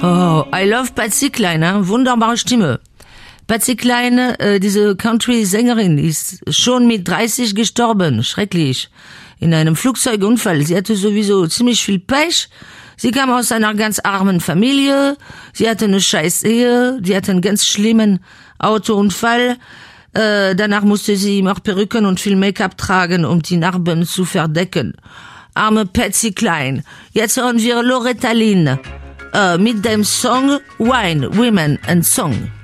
Oh, I love Patsy Cline, wunderbare Stimme. Patsy Cline, diese Country-Sängerin, ist schon mit 30 gestorben, schrecklich. In einem Flugzeugunfall. Sie hatte sowieso ziemlich viel Pech. Sie kam aus einer ganz armen Familie. Sie hatte eine scheiß Ehe. Die hatte einen ganz schlimmen Autounfall. Danach musste sie immer Perücken und viel Make-up tragen, um die Narben zu verdecken. Arme Patsy Cline. Jetzt hören wir Loretta Lynn mit dem Song Wine, Women and Song.